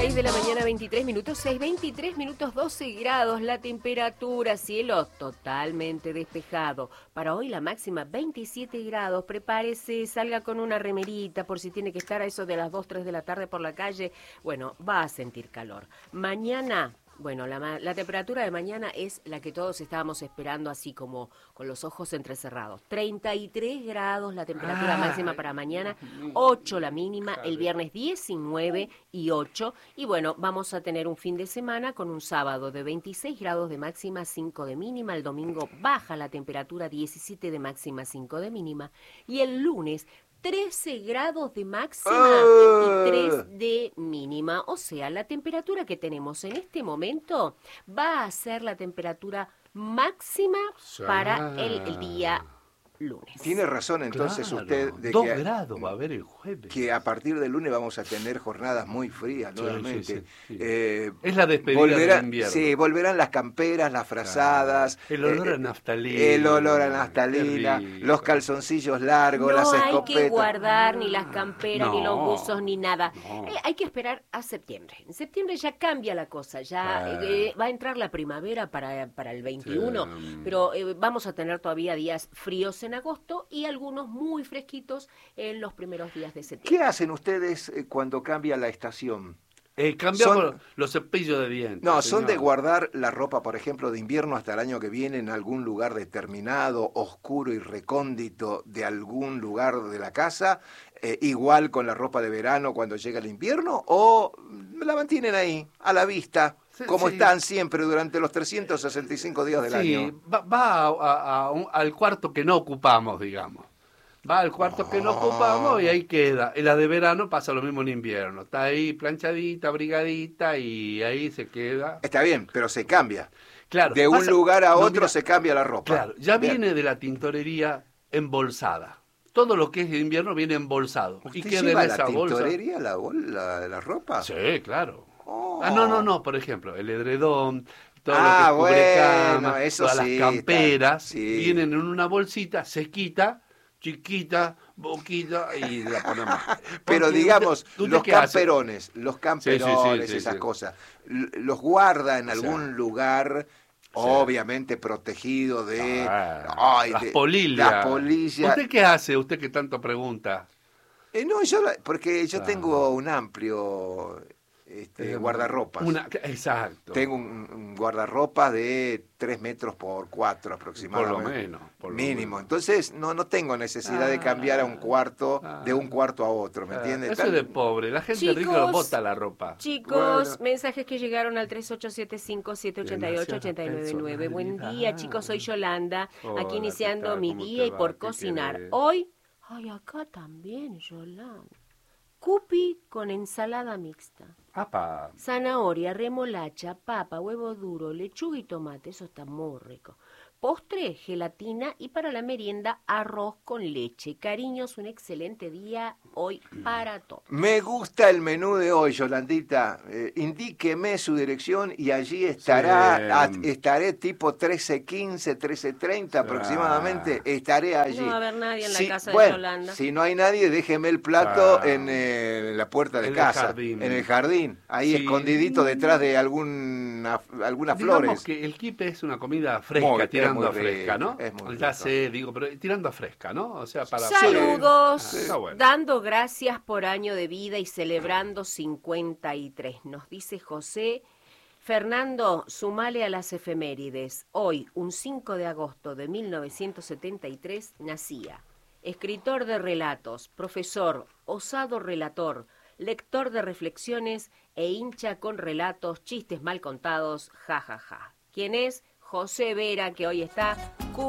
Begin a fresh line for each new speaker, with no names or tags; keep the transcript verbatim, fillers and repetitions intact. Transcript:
seis de la mañana, veintitrés minutos, seis, veintitrés minutos, doce grados, la temperatura, cielo totalmente despejado. Para hoy la máxima veintisiete grados, prepárese, salga con una remerita por si tiene que estar a eso de las dos, tres de la tarde por la calle. Bueno, va a sentir calor. Mañana... Bueno, la, la temperatura de mañana es la que todos estábamos esperando, así como con los ojos entrecerrados. treinta y tres grados la temperatura ah, máxima para mañana, ocho la mínima, el viernes diecinueve y ocho. Y bueno, vamos a tener un fin de semana con un sábado de veintiséis grados de máxima, cinco de mínima. El domingo baja la temperatura, diecisiete de máxima, cinco de mínima. Y el lunes... trece grados de máxima uh. y tres de mínima. O sea, la temperatura que tenemos en este momento va a ser la temperatura máxima sí. para el, el día lunes.
Tiene razón entonces
claro,
usted de
dos
que,
grados va a haber el jueves.
Que a partir del lunes vamos a tener jornadas muy frías sí, nuevamente. Sí, sí, sí. Eh,
es la despedida
volverá,
del invierno.
Sí, volverán las camperas, las frazadas.
Claro. El olor
eh,
a naftalina.
El olor a naftalina, los calzoncillos largos,
no
las escopetas.
No hay que guardar ni las camperas, no, ni los buzos, ni nada.
No.
Eh, hay que esperar a septiembre. En septiembre ya cambia la cosa, ya ah. eh, va a entrar la primavera para, para el veintiuno, sí. pero eh, vamos a tener todavía días fríos en agosto y algunos muy fresquitos en los primeros días de septiembre.
¿Qué hacen ustedes cuando cambia la estación?
Eh, cambiamos son, los cepillos de dientes.
No,
señor.
Son de guardar la ropa, por ejemplo, de invierno hasta el año que viene en algún lugar determinado, oscuro y recóndito de algún lugar de la casa, eh, igual con la ropa de verano cuando llega el invierno, o la mantienen ahí, a la vista, sí, como sí. están siempre durante los trescientos sesenta y cinco días del
sí,
año.
Va, va a, a, a un, al cuarto que no ocupamos, digamos. Va al cuarto oh. que no ocupamos y ahí queda. En la de verano pasa lo mismo en invierno. Está ahí planchadita, abrigadita y ahí se queda.
Está bien, pero se cambia.
Claro.
De
pasa,
un lugar a otro
no, mira,
se cambia la ropa.
Claro, ya
bien.
Viene de la tintorería embolsada. Todo lo que es de invierno viene embolsado.
¿Usted
y queda
lleva
en esa
la tintorería
bolsa.
La, la, la ropa?
Sí, claro.
Oh.
Ah, no, no, no. Por ejemplo, el edredón, todo
ah,
lo que cubre
bueno,
cama,
eso
todas
sí,
las camperas,
sí.
vienen en una bolsita, se quita, chiquita, boquita y la ponemos.
Pero
Porque
digamos,
¿tú te,
los
tú
camperones, haces? los camperones,
sí, sí, sí,
esas
sí.
cosas, los guarda en
o sea,
algún lugar, sí. obviamente protegido de...
Ah,
ay,
las
de,
polillas.
Las polillas.
¿Usted qué hace? Usted que tanto pregunta.
Eh, no, yo, porque yo
ah.
tengo un amplio... Este, guardarropas.
Una, exacto.
Tengo un, un guardarropas de tres metros por cuatro aproximadamente.
Por lo menos. Por lo
mínimo.
menos.
Entonces no no tengo necesidad ah, de cambiar a un cuarto, ah, de un cuarto a otro, ¿me ah, entiendes?
Eso es de pobre. La gente
chicos,
rica bota la ropa.
Chicos, bueno. mensajes que llegaron al tres ocho siete cinco, siete ocho ocho, ocho nueve nueve. Buen día, chicos, soy Yolanda. Hola, aquí iniciando mi día y por cocinar. Querés? Hoy, ay, acá también, Yolanda. Cupi con ensalada mixta.
Apa.
Zanahoria, remolacha, papa, huevo duro, lechuga y tomate. Eso está muy rico. Postre, gelatina y para la merienda, arroz con leche. Cariños, un excelente día hoy para todos.
Me gusta el menú de hoy, Yolandita. Eh, indíqueme su dirección y allí estará, sí. a, estaré tipo trece quince, trece treinta aproximadamente. Ah. Estaré allí.
No va a haber nadie en
si,
la casa
bueno,
de Yolanda.
Si no hay nadie, déjeme el plato
ah.
en, eh, en la puerta de
en
casa,
el
en el jardín, ahí sí. escondidito detrás de alguna, algunas
Digamos
flores.
Que el quipe es una comida fresca, tirando a fresca, ¿no?
Es muy
ya sé, digo, pero tirando a fresca, ¿no? O sea, para
saludos,
sí. ah, bueno.
dando gracias por año de vida y celebrando cincuenta y tres. Nos dice José Fernando, sumale a las efemérides. Hoy, un cinco de agosto de mil novecientos setenta y tres, nacía. Escritor de relatos, profesor, osado relator, lector de reflexiones e hincha con relatos, chistes mal contados, jajaja. Ja, ja. ¿Quién es? José Vera, que hoy está